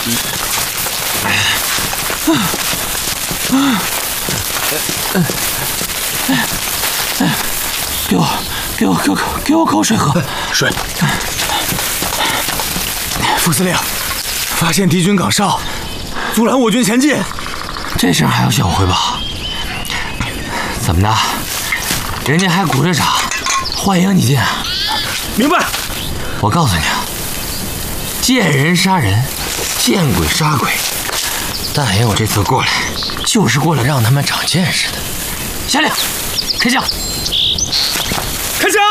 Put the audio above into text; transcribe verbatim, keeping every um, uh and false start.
给我，给我，给我，给我口水喝。 水。副司令，发现敌军岗哨，阻拦我军前进。 这事还要向我汇报？怎么的？人家还鼓着掌，欢迎你进啊！ 明白。 我告诉你啊，见人杀人，见鬼杀鬼。大爷，我这次过来，就是过来让他们长见识的。下令，开枪！ 开枪！